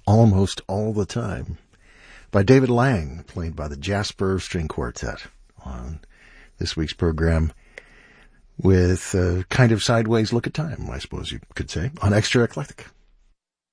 Almost All the Time by David Lang, played by the Jasper String Quartet on this week's program with a kind of sideways look at time, I suppose you could say, on Extra Eclectic.